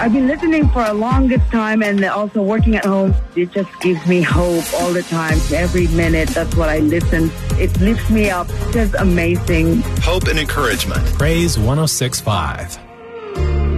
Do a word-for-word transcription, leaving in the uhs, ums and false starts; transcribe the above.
I've been listening for a longest time and also working at home. It just gives me hope all the time. Every minute, that's what I listen. It lifts me up. Just amazing. Hope and encouragement. Praise one oh six point five.